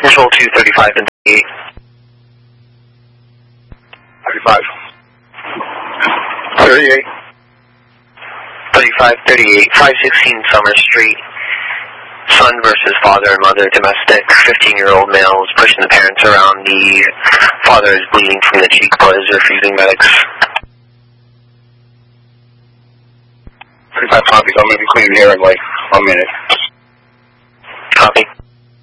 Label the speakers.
Speaker 1: Control 235 and 38.
Speaker 2: 35.
Speaker 1: 38. 35, 38, 516 Summer Street. Son versus father and mother, domestic. 15-year-old male is pushing the parents around. The father is bleeding from the cheek, but is refusing medics.
Speaker 2: 35 copy. I'm going to be cleared here in like 1 minute.
Speaker 1: Copy.